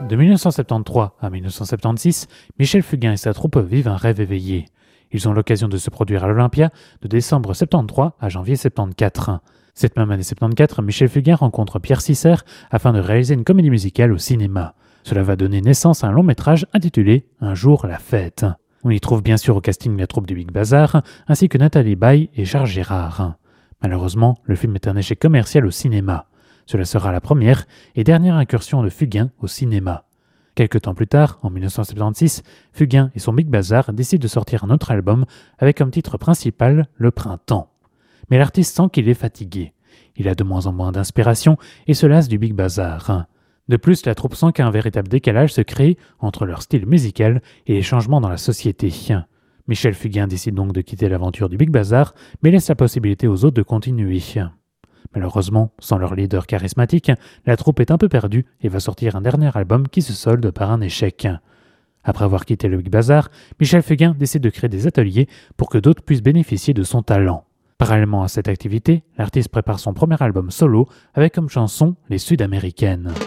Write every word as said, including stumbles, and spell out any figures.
De mille neuf cent soixante-treize à mille neuf cent soixante-seize, Michel Fugain et sa troupe vivent un rêve éveillé. Ils ont l'occasion de se produire à l'Olympia de décembre soixante-treize à janvier soixante-quatorze. Cette même année soixante-quatorze, Michel Fugain rencontre Pierre Sisser afin de réaliser une comédie musicale au cinéma. Cela va donner naissance à un long métrage intitulé « Un jour la fête ». On y trouve bien sûr au casting la troupe du Big Bazar, ainsi que Nathalie Baye et Charles Gérard. Malheureusement, le film est un échec commercial au cinéma. Cela sera la première et dernière incursion de Fugain au cinéma. Quelque temps plus tard, en mille neuf cent soixante-seize, Fugain et son Big Bazar décident de sortir un autre album avec comme titre principal « Le Printemps ». Mais l'artiste sent qu'il est fatigué. Il a de moins en moins d'inspiration et se lasse du Big Bazar. De plus, la troupe sent qu'un véritable décalage se crée entre leur style musical et les changements dans la société. Michel Fugain décide donc de quitter l'aventure du Big Bazar, mais laisse la possibilité aux autres de continuer. Malheureusement, sans leur leader charismatique, la troupe est un peu perdue et va sortir un dernier album qui se solde par un échec. Après avoir quitté le Big Bazar, Michel Fugain décide de créer des ateliers pour que d'autres puissent bénéficier de son talent. Parallèlement à cette activité, l'artiste prépare son premier album solo avec comme chanson Les Sud-Américaines.